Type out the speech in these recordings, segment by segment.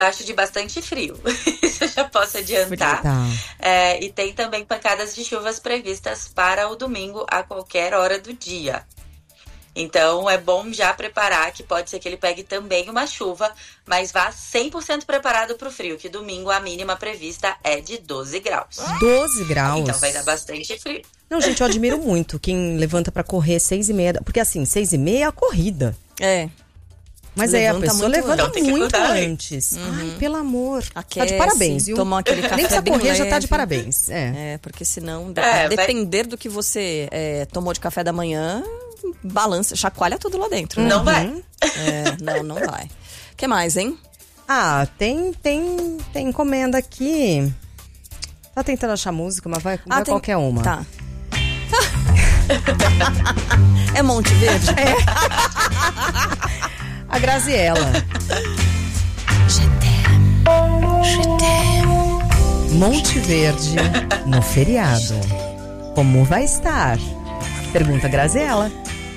acho de bastante frio. Isso eu já posso adiantar. E tem também pancadas de chuvas previstas para o domingo a qualquer hora do dia. Então é bom já preparar, que pode ser que ele pegue também uma chuva, mas vá 100% preparado para o frio, que domingo a mínima prevista é de 12 graus. 12 graus? Então vai dar bastante frio. Não, gente, eu admiro muito quem levanta para correr 6h30, porque assim, 6h30 é a corrida. Mas aí a pessoa levanta muito antes. Ai, pelo amor. Aquece, tá de parabéns, viu? Tomar aquele café. Nem precisa bem correr, leve. já tá de parabéns. Porque senão, depender do que você tomou de café da manhã, balança, chacoalha tudo lá dentro. Não vai. Não vai. O que mais, hein? Tem encomenda aqui. Tá tentando achar música, mas vai qualquer uma. Tá. É Monte Verde? A Graziella. Monte Verde no feriado. Como vai estar? Pergunta a Graziella.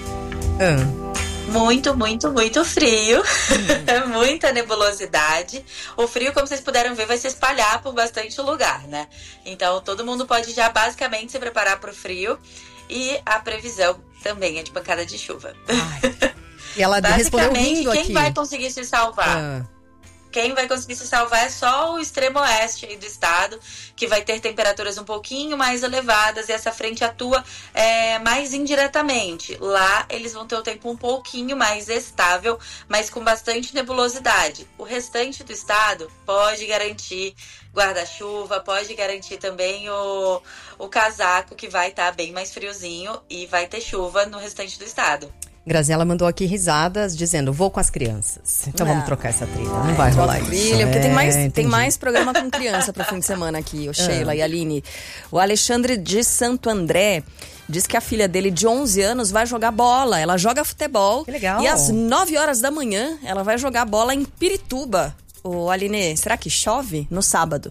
Muito, muito, muito frio. Muita nebulosidade. O frio, como vocês puderam ver, vai se espalhar por bastante lugar, né? Então, todo mundo pode já basicamente se preparar para o frio. E a previsão também é de pancada de chuva. E ela respondeu rindo aqui. Quem vai conseguir se salvar? Quem vai conseguir se salvar é só o extremo oeste aí do estado, que vai ter temperaturas um pouquinho mais elevadas, e essa frente atua mais indiretamente. Lá eles vão ter o tempo um pouquinho mais estável, mas com bastante nebulosidade. O restante do estado pode garantir guarda-chuva, pode garantir também o casaco, que vai estar bem mais friozinho, e vai ter chuva no restante do estado. Graziella mandou aqui risadas, dizendo, vou com as crianças. Então vamos trocar essa trilha. Não vai rolar isso. Porque tem mais programa com criança pro fim de semana aqui, o Sheila e a Aline. O Alexandre de Santo André diz que a filha dele, de 11 anos, vai jogar bola. Ela joga futebol. Que legal. E às 9 horas da manhã, ela vai jogar bola em Pirituba. Ô, Aline, será que chove no sábado?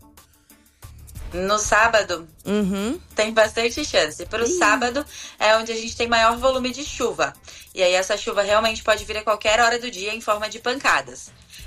No sábado, tem bastante chance. Para o sábado é onde a gente tem maior volume de chuva. E aí essa chuva realmente pode vir a qualquer hora do dia em forma de pancadas.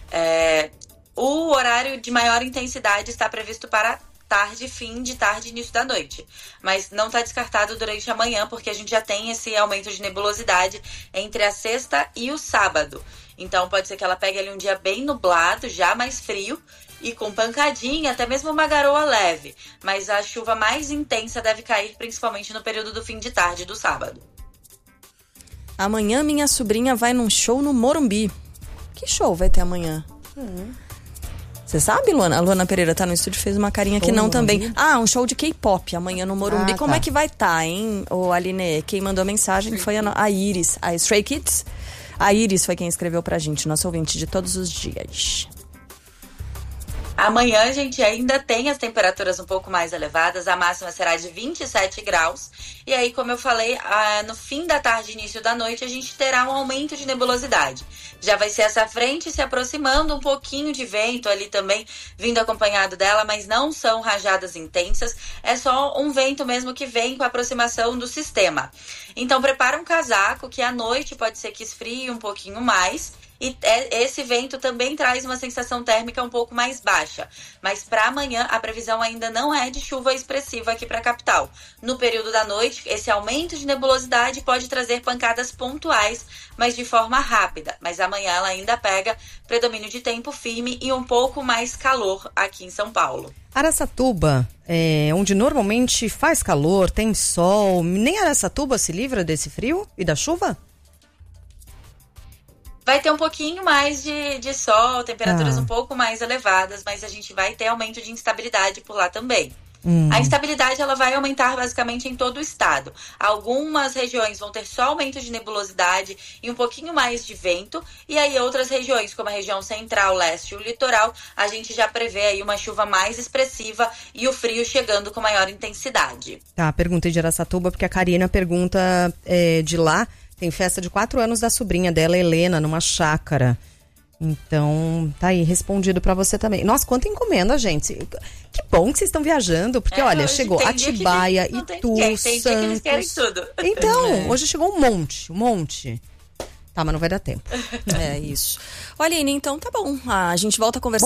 O horário de maior intensidade está previsto para tarde, fim de tarde, início da noite. Mas não está descartado durante a manhã, porque a gente já tem esse aumento de nebulosidade entre a sexta e o sábado. Então pode ser que ela pegue ali um dia bem nublado, já mais frio, e com pancadinha, até mesmo uma garoa leve. Mas a chuva mais intensa deve cair principalmente no período do fim de tarde do sábado. Amanhã minha sobrinha vai num show no Morumbi. Que show vai ter amanhã? Você sabe, Luana? A Luana Pereira tá no estúdio, fez uma carinha que não também. Um show de K-pop amanhã no Morumbi. Como é que vai estar, hein, ô Aline? Quem mandou a mensagem foi a Iris, a Stray Kids. A Iris foi quem escreveu pra gente, nosso ouvinte de todos os dias. Amanhã a gente ainda tem as temperaturas um pouco mais elevadas, a máxima será de 27 graus. E aí, como eu falei, no fim da tarde e início da noite, a gente terá um aumento de nebulosidade. Já vai ser essa frente se aproximando, um pouquinho de vento ali também vindo acompanhado dela, mas não são rajadas intensas, é só um vento mesmo que vem com a aproximação do sistema. Então prepara um casaco, que à noite pode ser que esfrie um pouquinho mais. E esse vento também traz uma sensação térmica um pouco mais baixa. Mas para amanhã a previsão ainda não é de chuva expressiva aqui para a capital. No período da noite, esse aumento de nebulosidade pode trazer pancadas pontuais, mas de forma rápida. Mas amanhã ela ainda pega predomínio de tempo firme e um pouco mais calor aqui em São Paulo. Araçatuba, onde normalmente faz calor, tem sol, nem Araçatuba se livra desse frio e da chuva? Vai ter um pouquinho mais de sol, temperaturas um pouco mais elevadas, mas a gente vai ter aumento de instabilidade por lá também. A instabilidade ela vai aumentar basicamente em todo o estado. Algumas regiões vão ter só aumento de nebulosidade e um pouquinho mais de vento. E aí outras regiões, como a região central, leste e o litoral, a gente já prevê aí uma chuva mais expressiva e o frio chegando com maior intensidade. Tá, perguntei de Araçatuba porque a Karina pergunta de lá. Tem festa de 4 anos da sobrinha dela, Helena, numa chácara. Então, tá aí, respondido pra você também. Nossa, quanta encomenda, gente. Que bom que vocês estão viajando, porque olha, chegou Atibaia, Itu, Santos. Eles querem tudo. Então, hoje chegou um monte. Tá, mas não vai dar tempo. É isso. Olha, Aline, então tá bom. A gente volta a conversar.